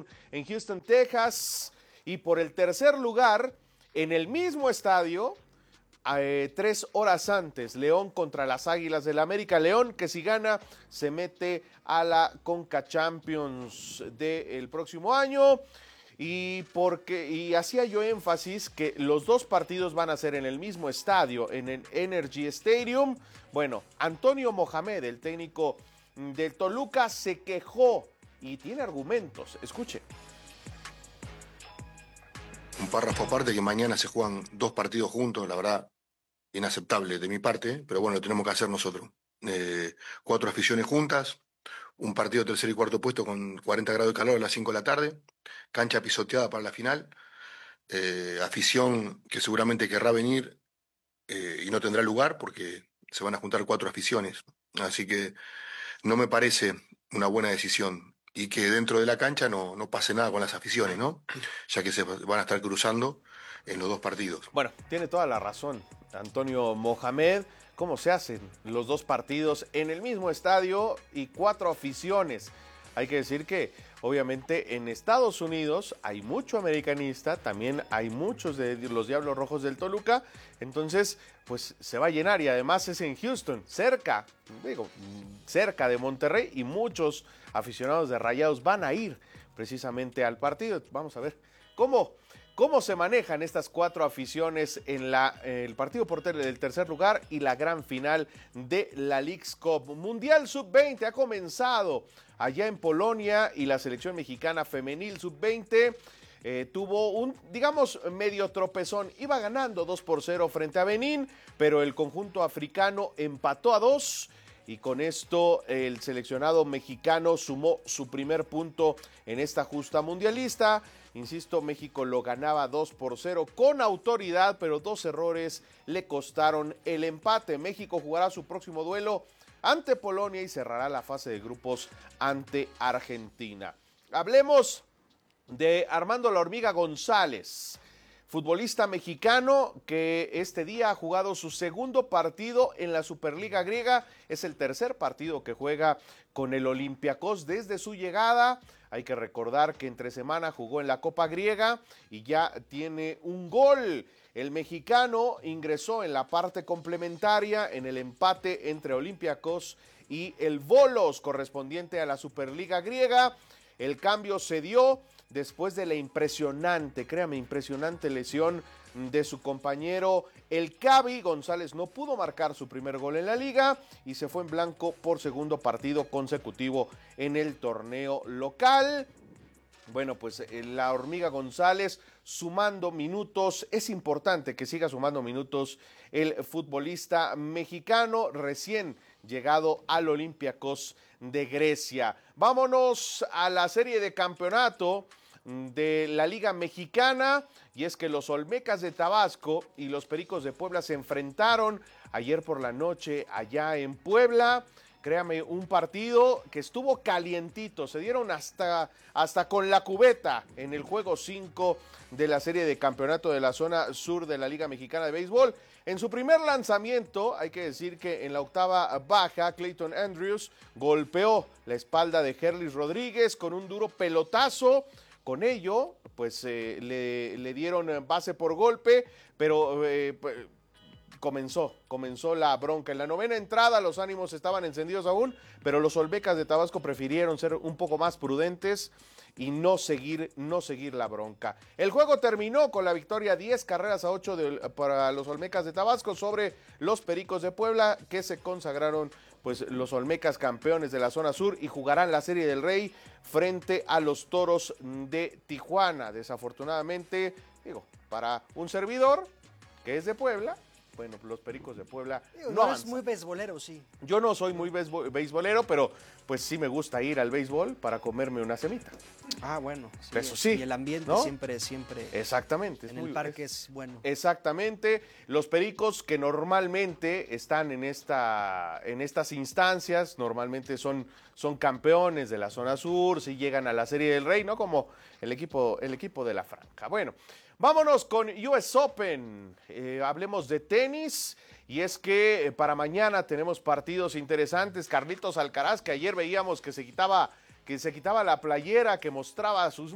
en Houston, Texas. Y por el tercer lugar, en el mismo estadio, 3 horas antes, León contra las Águilas del América. León, que si gana, se mete a la Conca Champions del próximo año. Y hacía yo énfasis que los dos partidos van a ser en el mismo estadio, en el Energy Stadium. Bueno, Antonio Mohamed, el técnico del Toluca, se quejó y tiene argumentos. Escuche. Un párrafo aparte, que mañana se juegan 2 partidos juntos, la verdad, inaceptable de mi parte, pero bueno, lo tenemos que hacer nosotros. 4 aficiones juntas, un partido tercer y cuarto puesto con 40 grados de calor a las 5 de la tarde, cancha pisoteada para la final, afición que seguramente querrá venir y no tendrá lugar porque se van a juntar 4 aficiones. Así que no me parece una buena decisión. Y que dentro de la cancha no pase nada con las aficiones, ¿no? Ya que se van a estar cruzando en los 2 partidos. Bueno, tiene toda la razón Antonio Mohamed. ¿Cómo se hacen los 2 partidos en el mismo estadio y 4 aficiones? Hay que decir que obviamente en Estados Unidos hay mucho americanista, también hay muchos de los Diablos Rojos del Toluca, entonces pues se va a llenar y además es en Houston, cerca de Monterrey, y muchos aficionados de Rayados van a ir precisamente al partido. Vamos a ver cómo se manejan estas 4 aficiones en el partido del tercer lugar y la gran final de la Leagues Cup. Mundial Sub-20 ha comenzado allá en Polonia y la selección mexicana femenil Sub-20 tuvo un, digamos, medio tropezón. Iba ganando 2-0 frente a Benín, pero el conjunto africano empató a 2. Y con esto el seleccionado mexicano sumó su primer punto en esta justa mundialista. Insisto, México lo ganaba 2-0 con autoridad, pero 2 errores le costaron el empate. México jugará su próximo duelo ante Polonia y cerrará la fase de grupos ante Argentina. Hablemos de Armando La Hormiga González, futbolista mexicano que este día ha jugado su segundo partido en la Superliga griega. Es el tercer partido que juega con el Olympiacos desde su llegada. Hay que recordar que entre semana jugó en la Copa Griega y ya tiene un gol. El mexicano ingresó en la parte complementaria en el empate entre Olympiacos y el Volos, correspondiente a la Superliga griega. El cambio se dio después de la impresionante lesión de su compañero el Cavi. González no pudo marcar su primer gol en la liga y se fue en blanco por segundo partido consecutivo en el torneo local. Bueno, pues la Hormiga González sumando minutos. Es importante que siga sumando minutos el futbolista mexicano recién llegado al Olympiacos de Grecia. Vámonos a la serie de campeonato de la Liga Mexicana, y es que los Olmecas de Tabasco y los Pericos de Puebla se enfrentaron ayer por la noche allá en Puebla. Créame, un partido que estuvo calientito, se dieron hasta con la cubeta en el juego 5 de la serie de campeonato de la zona sur de la Liga Mexicana de Béisbol. En su primer lanzamiento, hay que decir que en la octava baja, Clayton Andrews golpeó la espalda de Herlis Rodríguez con un duro pelotazo. Con ello, pues le dieron base por golpe, pero comenzó la bronca. En la novena entrada los ánimos estaban encendidos aún, pero los Olmecas de Tabasco prefirieron ser un poco más prudentes y no seguir la bronca. El juego terminó con la victoria 10-8 para los Olmecas de Tabasco sobre los Pericos de Puebla, que se consagraron pues los Olmecas campeones de la zona sur y jugarán la Serie del Rey frente a los Toros de Tijuana. Desafortunadamente, para un servidor que es de Puebla, bueno, los Pericos de Puebla no es muy beisbolero, sí. Yo no soy muy beisbolero, pero pues sí me gusta ir al béisbol para comerme una semita. Ah, bueno. Sí, eso sí. Y el ambiente, ¿no? siempre. Exactamente. En el parque es bueno. Exactamente. Los Pericos, que normalmente están en estas instancias, normalmente son campeones de la zona sur, si llegan a la Serie del Rey, ¿no? Como el equipo de la Franja. Bueno, vámonos con US Open. Hablemos de tenis. Y es que para mañana tenemos partidos interesantes. Carlitos Alcaraz, que ayer veíamos que se quitaba la playera, que mostraba sus